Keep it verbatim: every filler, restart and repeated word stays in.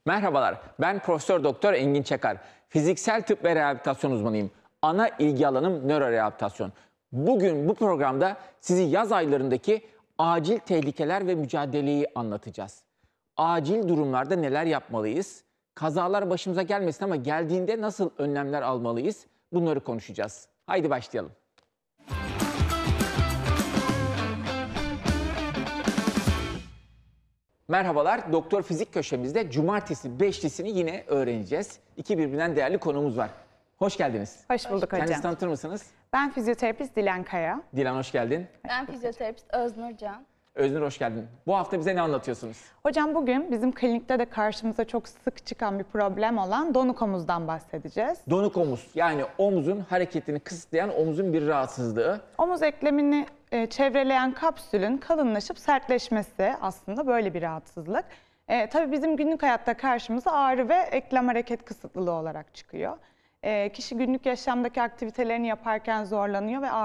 Merhabalar, ben Profesör Doktor Engin Çakar. Fiziksel tıp ve rehabilitasyon uzmanıyım. Ana ilgi alanım nörorehabilitasyon. Bugün bu programda sizi yaz aylarındaki acil tehlikeler ve mücadeleyi anlatacağız. Acil durumlarda neler yapmalıyız? Kazalar başımıza gelmesin ama geldiğinde nasıl önlemler almalıyız? Bunları konuşacağız. Haydi başlayalım. Merhabalar, Doktor Fizik köşemizde cumartesi beşlisini yine öğreneceğiz. İki birbirinden değerli konuğumuz var. Hoş geldiniz. Hoş bulduk hocam. Kendinizi tanıtır mısınız? Ben fizyoterapist Dilan Kaya. Dilan hoş geldin. Ben fizyoterapist Öznur Can. Öznur hoş geldin. Bu hafta bize ne anlatıyorsunuz? Hocam bugün bizim klinikte de karşımıza çok sık çıkan bir problem olan donuk omuzdan bahsedeceğiz. Donuk omuz, yani omuzun hareketini kısıtlayan omuzun bir rahatsızlığı. Omuz eklemini e, çevreleyen kapsülün kalınlaşıp sertleşmesi aslında böyle bir rahatsızlık. E, tabii bizim günlük hayatta karşımıza ağrı ve eklem hareket kısıtlılığı olarak çıkıyor. E, kişi günlük yaşamdaki aktivitelerini yaparken zorlanıyor ve